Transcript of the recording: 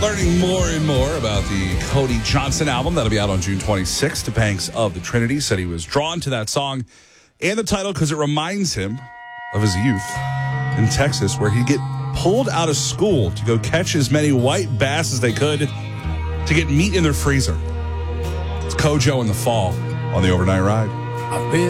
Learning more and more about the Cody Johnson album that'll be out on June 26th. Banks of the Trinity said he was drawn to that song and the title because it reminds him of his youth in Texas, where he'd get pulled out of school to go catch as many white bass as they could to get meat in their freezer. It's Kojo in the Fall on the Overnight Ride. I've been